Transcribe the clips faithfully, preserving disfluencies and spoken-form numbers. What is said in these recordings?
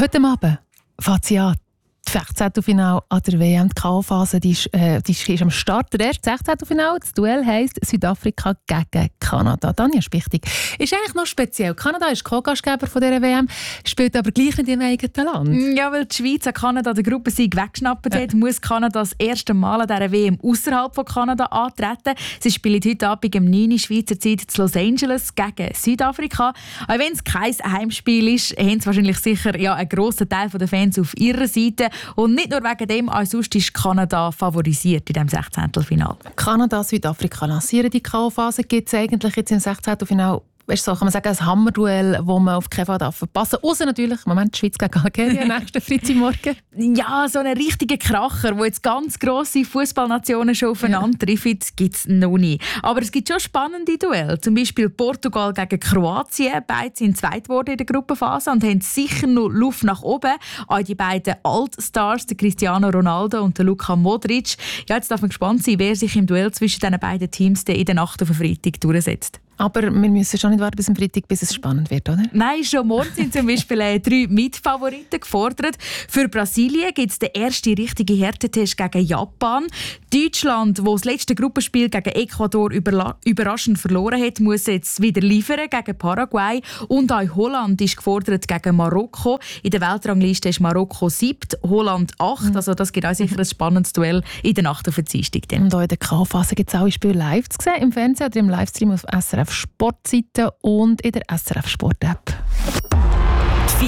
Heute Abend fängt sie an. Das sechzehntelfinale an der W M, die K O-Phase, die ist, äh, die ist am Start. Der erste sechzehntelfinale, das Duell heisst Südafrika gegen Kanada. Danja Spichtig, ist eigentlich noch speziell. Kanada ist Co-Gastgeber von dieser W M, spielt aber gleich nicht im eigenen Land. Ja, weil die Schweiz an Kanada den Gruppensieg weggeschnappt hat, ja. muss Kanada das erste Mal an dieser W M außerhalb von Kanada antreten. Sie spielen heute Abend um neun Uhr Schweizer Zeit in Los Angeles gegen Südafrika. Auch wenn es kein Heimspiel ist, haben sie wahrscheinlich sicher ja, einen grossen Teil der Fans auf ihrer Seite. Und nicht nur wegen dem, auch sonst ist Kanada favorisiert in diesem sechzehntelfinale. Kanada, Südafrika lancieren die K O-Phase. Gibt es eigentlich jetzt im sechzehntelfinale, weißt du, so, kann man sagen, ein Hammerduell, das man auf keinen Fall verpassen darf? Ausser natürlich, Moment, die Schweiz gegen Algerien, nächsten Freitagmorgen. Ja, so einen richtigen Kracher, wo jetzt ganz grosse Fußballnationen schon aufeinander ja. treffen, gibt es noch nicht. Aber es gibt schon spannende Duelle. Zum Beispiel Portugal gegen Kroatien. Beide sind zweit geworden in der Gruppenphase und haben sicher noch Luft nach oben. Auch die beiden Altstars, der Cristiano Ronaldo und der Luka Modric. Ja, jetzt darf man gespannt sein, wer sich im Duell zwischen diesen beiden Teams in der Nacht auf den Freitag durchsetzt. Aber wir müssen schon nicht warten bis am Freitag, bis es spannend wird, oder? Nein, schon morgen sind zum Beispiel äh, drei Mitfavoriten gefordert. Für Brasilien gibt es den ersten richtigen Härtetest gegen Japan. Deutschland, das das letzte Gruppenspiel gegen Ecuador überla- überraschend verloren hat, muss jetzt wieder liefern gegen Paraguay. Und auch Holland ist gefordert gegen Marokko. In der Weltrangliste ist Marokko siebt, Holland acht. Mhm. Also das gibt auch sicher ein spannendes Duell in der Nacht auf den Dienstag. Und auch in der K-Phase gibt es alle Spiele live zu sehen, im Fernsehen oder im Livestream auf S R F Sportseite und in der S R F Sport App. Die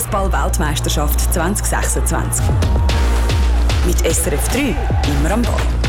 FIFA-Fußball-Weltmeisterschaft zwanzig sechsundzwanzig. Mit S R F drei immer am Ball.